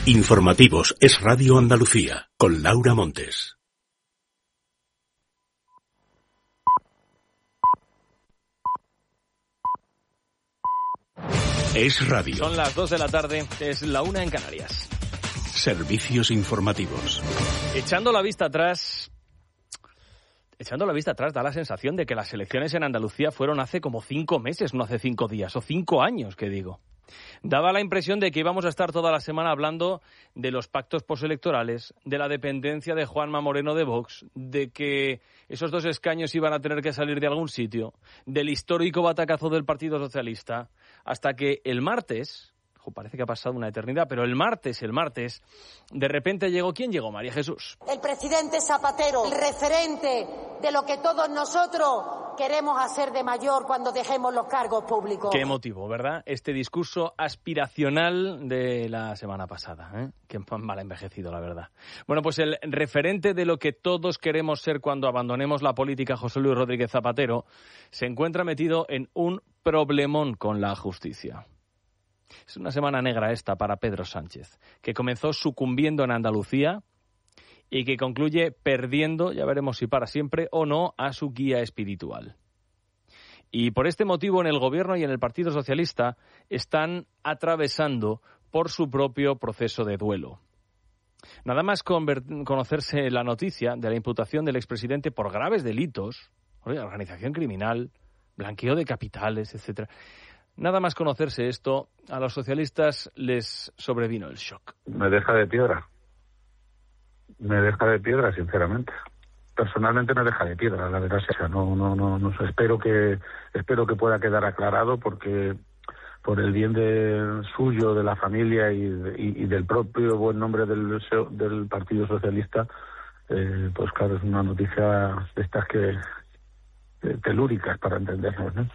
Informativos Es Radio Andalucía, con Laura Montes. Es Radio. Son las 2 de la tarde, es la 1 en Canarias. Servicios informativos. Echando la vista atrás, da la sensación de que las elecciones en Andalucía fueron hace como 5 meses, no hace 5 días, o 5 años, que digo. Daba la impresión de que íbamos a estar toda la semana hablando de los pactos postelectorales, de la dependencia de Juanma Moreno de Vox, de que esos 2 escaños iban a tener que salir de algún sitio, del histórico batacazo del Partido Socialista, hasta que el martes, parece que ha pasado una eternidad, pero el martes, de repente llegó, ¿quién llegó? María Jesús. El presidente Zapatero, el referente de lo que todos nosotros queremos hacer de mayor cuando dejemos los cargos públicos. Qué emotivo, ¿verdad? Este discurso aspiracional de la semana pasada, ¿eh? Qué mal envejecido, la verdad. Bueno, pues el referente de lo que todos queremos ser cuando abandonemos la política, José Luis Rodríguez Zapatero, se encuentra metido en un problemón con la justicia. Es una semana negra esta para Pedro Sánchez, que comenzó sucumbiendo en Andalucía y que concluye perdiendo, ya veremos si para siempre o no, a su guía espiritual. Y por este motivo en el Gobierno y en el Partido Socialista están atravesando por su propio proceso de duelo. Nada más conocerse la noticia de la imputación del expresidente por graves delitos, organización criminal, blanqueo de capitales, etcétera. Nada más conocerse esto, a los socialistas les sobrevino el shock. Me deja de piedra, sinceramente. Personalmente me deja de piedra, la verdad. O sea, no espero que pueda quedar aclarado, porque por el bien suyo, de la familia y del propio buen nombre del Partido Socialista, pues claro, es una noticia de estas que telúricas para entendernos, ¿no?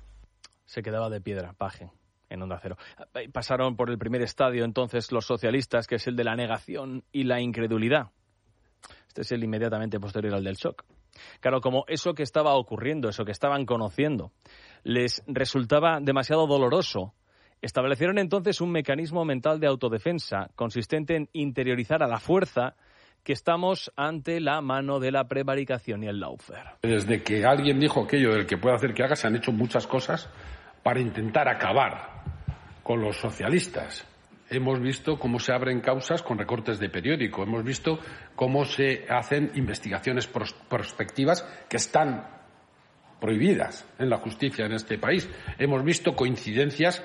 Se quedaba de piedra, Paje, en Onda Cero. Pasaron por el primer estadio entonces los socialistas, que es el de la negación y la incredulidad. Este es el inmediatamente posterior al del shock. Claro, como eso que estaba ocurriendo, eso que estaban conociendo, les resultaba demasiado doloroso, establecieron entonces un mecanismo mental de autodefensa consistente en interiorizar a la fuerza que estamos ante la mano de la prevaricación y el lawfare. Desde que alguien dijo aquello del que puede hacer que haga, se han hecho muchas cosas para intentar acabar con los socialistas. Hemos visto cómo se abren causas con recortes de periódico, hemos visto cómo se hacen investigaciones prospectivas que están prohibidas en la justicia en este país. Hemos visto coincidencias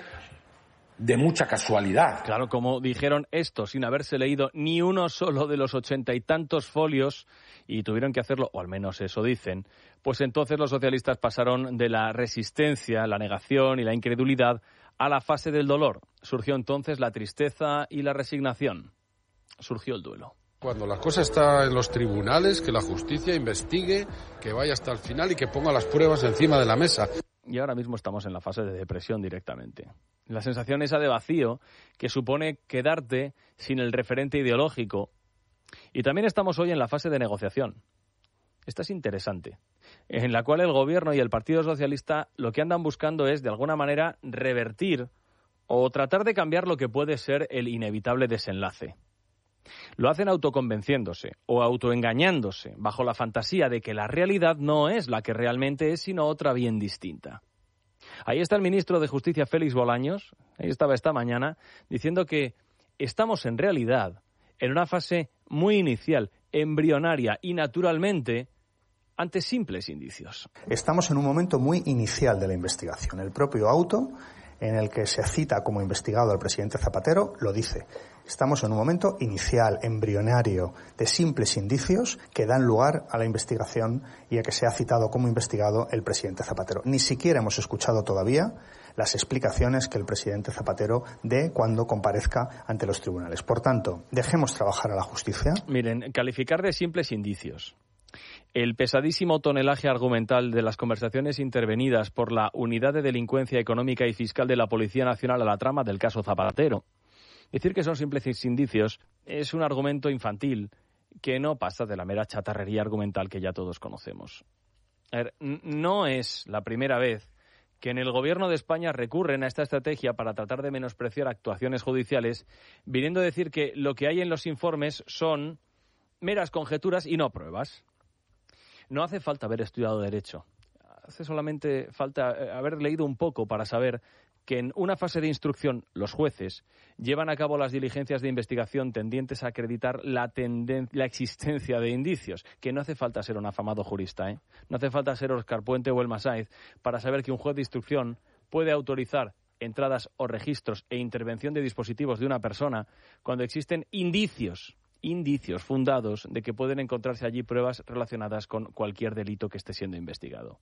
de mucha casualidad. Claro, como dijeron esto sin haberse leído ni uno solo de los 80 y tantos folios, y tuvieron que hacerlo, o al menos eso dicen, pues entonces los socialistas pasaron de la resistencia, la negación y la incredulidad a la fase del dolor. Surgió entonces la tristeza y la resignación. Surgió el duelo. Cuando la cosa está en los tribunales, que la justicia investigue, que vaya hasta el final y que ponga las pruebas encima de la mesa. Y ahora mismo estamos en la fase de depresión directamente. La sensación esa de vacío que supone quedarte sin el referente ideológico. Y también estamos hoy en la fase de negociación. Esta es interesante, en la cual el Gobierno y el Partido Socialista lo que andan buscando es, de alguna manera, revertir o tratar de cambiar lo que puede ser el inevitable desenlace. Lo hacen autoconvenciéndose o autoengañándose bajo la fantasía de que la realidad no es la que realmente es, sino otra bien distinta. Ahí está el ministro de Justicia, Félix Bolaños, ahí estaba esta mañana, diciendo que estamos en realidad en una fase muy inicial, embrionaria y naturalmente ante simples indicios. Estamos en un momento muy inicial de la investigación. El propio auto en el que se cita como investigado al presidente Zapatero lo dice. Estamos en un momento inicial, embrionario, de simples indicios que dan lugar a la investigación y a que se ha citado como investigado el presidente Zapatero. Ni siquiera hemos escuchado todavía las explicaciones que el presidente Zapatero dé cuando comparezca ante los tribunales. Por tanto, dejemos trabajar a la justicia. Miren, calificar de simples indicios el pesadísimo tonelaje argumental de las conversaciones intervenidas por la Unidad de Delincuencia Económica y Fiscal de la Policía Nacional a la trama del caso Zapatero. Decir que son simples indicios es un argumento infantil que no pasa de la mera chatarrería argumental que ya todos conocemos. A ver, no es la primera vez que en el Gobierno de España recurren a esta estrategia para tratar de menospreciar actuaciones judiciales, viniendo a decir que lo que hay en los informes son meras conjeturas y no pruebas. No hace falta haber estudiado Derecho. Hace solamente falta haber leído un poco para saber que en una fase de instrucción los jueces llevan a cabo las diligencias de investigación tendientes a acreditar la existencia de indicios, que no hace falta ser un afamado jurista, no hace falta ser Óscar Puente o Elma Sáenz para saber que un juez de instrucción puede autorizar entradas o registros e intervención de dispositivos de una persona cuando existen indicios fundados de que pueden encontrarse allí pruebas relacionadas con cualquier delito que esté siendo investigado.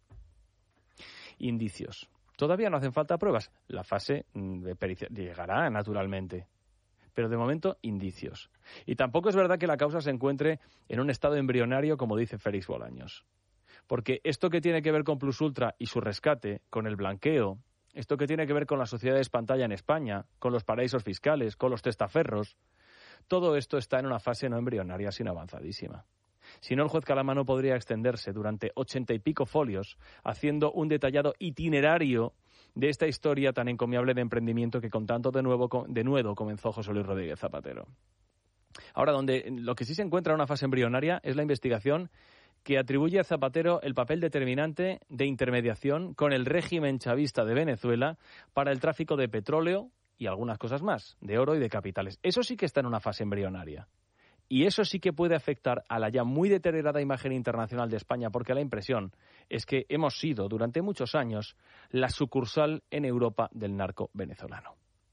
Indicios. Todavía no hacen falta pruebas. La fase de pericia llegará naturalmente. Pero de momento, indicios. Y tampoco es verdad que la causa se encuentre en un estado embrionario, como dice Félix Bolaños. Porque esto que tiene que ver con Plus Ultra y su rescate, con el blanqueo, esto que tiene que ver con las sociedades pantalla en España, con los paraísos fiscales, con los testaferros, todo esto está en una fase no embrionaria, sino avanzadísima. Si no, el juez Calamano podría extenderse durante 80 y pico folios haciendo un detallado itinerario de esta historia tan encomiable de emprendimiento que con tanto denuedo comenzó José Luis Rodríguez Zapatero. Ahora, lo que sí se encuentra en una fase embrionaria es la investigación que atribuye a Zapatero el papel determinante de intermediación con el régimen chavista de Venezuela para el tráfico de petróleo y algunas cosas más, de oro y de capitales. Eso sí que está en una fase embrionaria. Y eso sí que puede afectar a la ya muy deteriorada imagen internacional de España, porque la impresión es que hemos sido durante muchos años la sucursal en Europa del narco venezolano.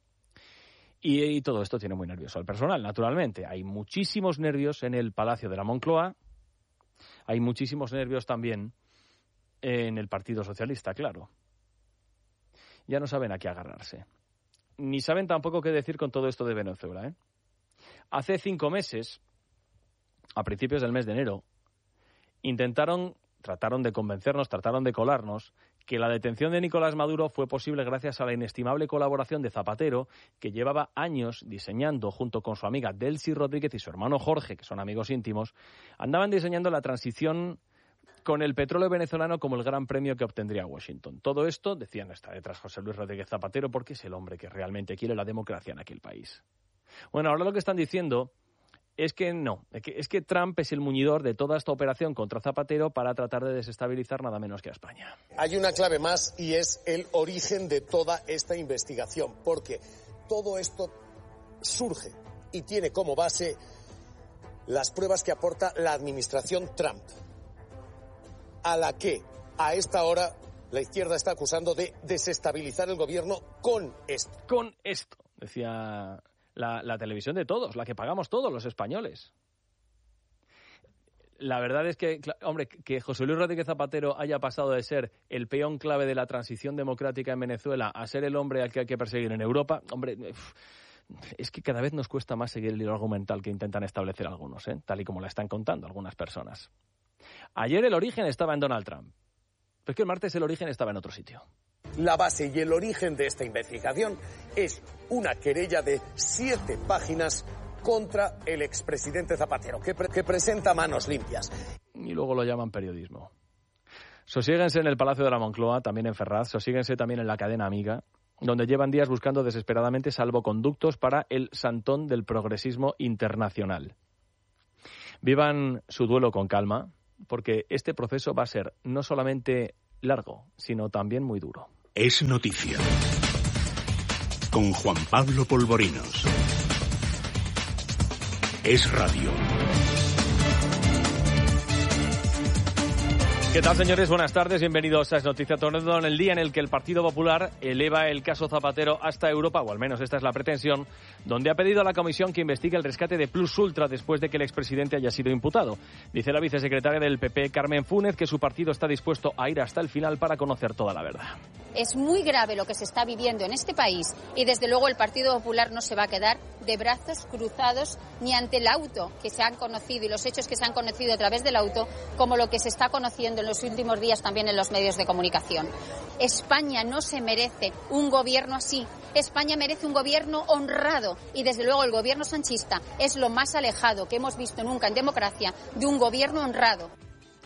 Y todo esto tiene muy nervioso al personal, naturalmente. Hay muchísimos nervios en el Palacio de la Moncloa, hay muchísimos nervios también en el Partido Socialista, claro. Ya no saben a qué agarrarse. Ni saben tampoco qué decir con todo esto de Venezuela, Hace 5 meses, a principios del mes de enero, trataron de convencernos, trataron de colarnos que la detención de Nicolás Maduro fue posible gracias a la inestimable colaboración de Zapatero, que llevaba años diseñando, junto con su amiga Delcy Rodríguez y su hermano Jorge, que son amigos íntimos, andaban diseñando la transición con el petróleo venezolano como el gran premio que obtendría Washington. Todo esto, decían, está detrás José Luis Rodríguez Zapatero, porque es el hombre que realmente quiere la democracia en aquel país. Bueno, ahora lo que están diciendo es que no, es que Trump es el muñidor de toda esta operación contra Zapatero para tratar de desestabilizar nada menos que a España. Hay una clave más y es el origen de toda esta investigación, porque todo esto surge y tiene como base las pruebas que aporta la administración Trump, a la que a esta hora la izquierda está acusando de desestabilizar el gobierno con esto. Con esto, decía la televisión de todos, la que pagamos todos los españoles. La verdad es que, hombre, que José Luis Rodríguez Zapatero haya pasado de ser el peón clave de la transición democrática en Venezuela a ser el hombre al que hay que perseguir en Europa, hombre, es que cada vez nos cuesta más seguir el hilo argumental que intentan establecer algunos, tal y como la están contando algunas personas. Ayer el origen estaba en Donald Trump, pero es que el martes el origen estaba en otro sitio. La base y el origen de esta investigación es una querella de 7 páginas contra el expresidente Zapatero, que presenta manos limpias. Y luego lo llaman periodismo. Sosiéguense en el Palacio de la Moncloa, también en Ferraz, sosiéguense también en la cadena Amiga, donde llevan días buscando desesperadamente salvoconductos para el santón del progresismo internacional. Vivan su duelo con calma, porque este proceso va a ser no solamente largo, sino también muy duro. Es noticia. Con Juan Pablo Polvorinos. Es radio. ¿Qué tal, señores? Buenas tardes, bienvenidos a Es Noticia Toledo, en el día en el que el Partido Popular eleva el caso Zapatero hasta Europa, o al menos esta es la pretensión, donde ha pedido a la comisión que investigue el rescate de Plus Ultra después de que el expresidente haya sido imputado. Dice la vicesecretaria del PP, Carmen Fúnez, que su partido está dispuesto a ir hasta el final para conocer toda la verdad. Es muy grave lo que se está viviendo en este país y desde luego el Partido Popular no se va a quedar de brazos cruzados ni ante el auto que se han conocido y los hechos que se han conocido a través del auto, como lo que se está conociendo en los últimos días también en los medios de comunicación. España no se merece un gobierno así. España merece un gobierno honrado y desde luego el gobierno sanchista es lo más alejado que hemos visto nunca en democracia de un gobierno honrado.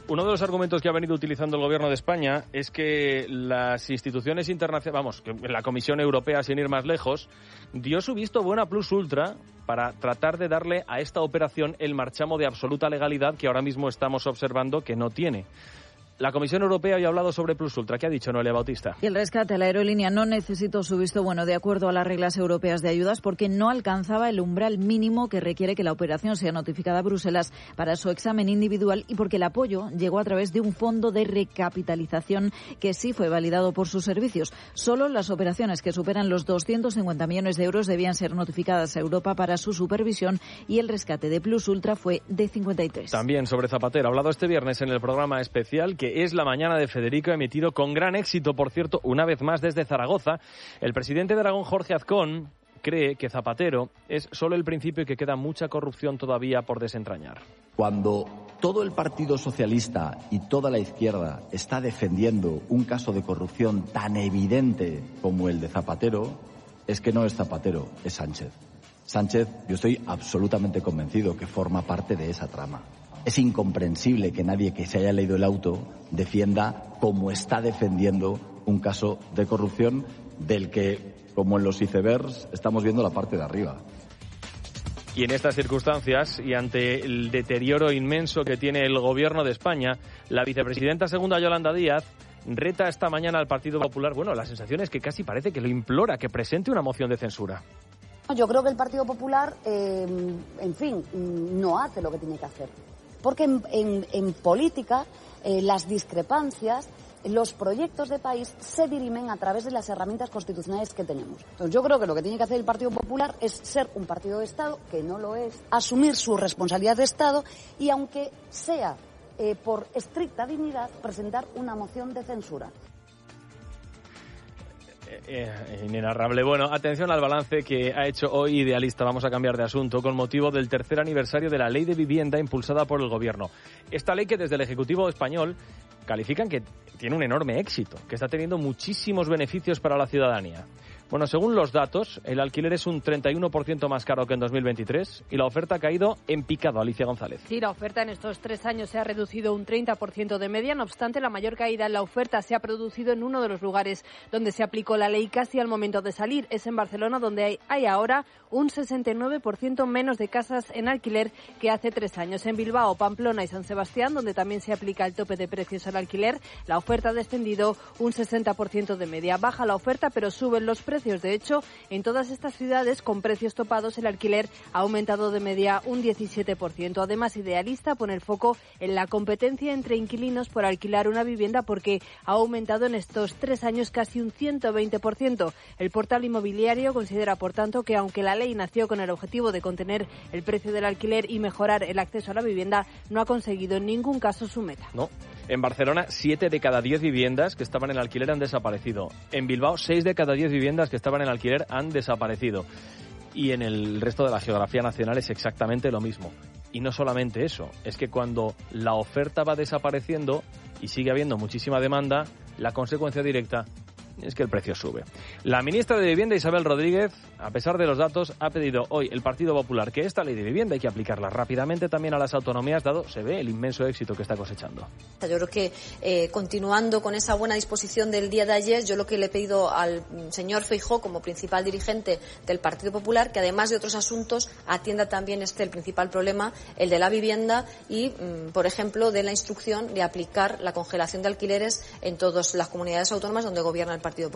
Uno de los argumentos que ha venido utilizando el Gobierno de España es que las instituciones internacionales, que la Comisión Europea, sin ir más lejos, dio su visto bueno a Plus Ultra para tratar de darle a esta operación el marchamo de absoluta legalidad que ahora mismo estamos observando que no tiene. La Comisión Europea había hablado sobre Plus Ultra. ¿Qué ha dicho Noelia Bautista? Y el rescate a la aerolínea no necesitó su visto bueno de acuerdo a las reglas europeas de ayudas porque no alcanzaba el umbral mínimo que requiere que la operación sea notificada a Bruselas para su examen individual y porque el apoyo llegó a través de un fondo de recapitalización que sí fue validado por sus servicios. Solo las operaciones que superan los 250 millones de euros debían ser notificadas a Europa para su supervisión y el rescate de Plus Ultra fue de 53. También sobre Zapatero, hablado este viernes en el programa especial que es La Mañana de Federico, emitido con gran éxito, por cierto, una vez más desde Zaragoza. El presidente de Aragón, Jorge Azcón, cree que Zapatero es solo el principio y que queda mucha corrupción todavía por desentrañar. Cuando todo el Partido Socialista y toda la izquierda está defendiendo un caso de corrupción tan evidente como el de Zapatero, es que no es Zapatero, es Sánchez. Sánchez, yo estoy absolutamente convencido que forma parte de esa trama. Es incomprensible que nadie que se haya leído el auto defienda como está defendiendo un caso de corrupción del que, como en los icebergs, estamos viendo la parte de arriba. Y en estas circunstancias, y ante el deterioro inmenso que tiene el Gobierno de España, la vicepresidenta segunda, Yolanda Díaz, reta esta mañana al Partido Popular. Bueno, la sensación es que casi parece que lo implora, que presente una moción de censura. Yo creo que el Partido Popular, en fin, no hace lo que tiene que hacer. Porque en política las discrepancias, los proyectos de país se dirimen a través de las herramientas constitucionales que tenemos. Entonces yo creo que lo que tiene que hacer el Partido Popular es ser un partido de Estado, que no lo es, asumir su responsabilidad de Estado y aunque sea por estricta dignidad, presentar una moción de censura. Inenarrable. Bueno, atención al balance que ha hecho hoy Idealista. Vamos a cambiar de asunto con motivo del tercer aniversario de la Ley de Vivienda impulsada por el Gobierno. Esta ley que desde el Ejecutivo español califican que tiene un enorme éxito, que está teniendo muchísimos beneficios para la ciudadanía. Bueno, según los datos, el alquiler es un 31% más caro que en 2023 y la oferta ha caído en picado. Alicia González. Sí, la oferta en estos 3 años se ha reducido un 30% de media. No obstante, la mayor caída en la oferta se ha producido en uno de los lugares donde se aplicó la ley casi al momento de salir. Es en Barcelona, donde hay ahora un 69% menos de casas en alquiler que hace 3 años. En Bilbao, Pamplona y San Sebastián, donde también se aplica el tope de precios al alquiler, la oferta ha descendido un 60% de media. Baja la oferta, pero suben los precios. De hecho, en todas estas ciudades con precios topados el alquiler ha aumentado de media un 17%. Además, Idealista pone el foco en la competencia entre inquilinos por alquilar una vivienda porque ha aumentado en estos 3 años casi un 120%. El portal inmobiliario considera, por tanto, que aunque la ley nació con el objetivo de contener el precio del alquiler y mejorar el acceso a la vivienda, no ha conseguido en ningún caso su meta. No. En Barcelona, 7 de cada 10 viviendas que estaban en alquiler han desaparecido. En Bilbao, 6 de cada 10 viviendas que estaban en alquiler han desaparecido. Y en el resto de la geografía nacional es exactamente lo mismo. Y no solamente eso, es que cuando la oferta va desapareciendo y sigue habiendo muchísima demanda, la consecuencia directa es que el precio sube. La ministra de Vivienda, Isabel Rodríguez, a pesar de los datos, ha pedido hoy el Partido Popular que esta ley de vivienda hay que aplicarla rápidamente también a las autonomías, dado, se ve, el inmenso éxito que está cosechando. Yo creo que continuando con esa buena disposición del día de ayer, yo lo que le he pedido al señor Feijóo, como principal dirigente del Partido Popular, que además de otros asuntos atienda también el principal problema, el de la vivienda y, por ejemplo, de la instrucción de aplicar la congelación de alquileres en todas las comunidades autónomas donde gobierna el Partido Popular.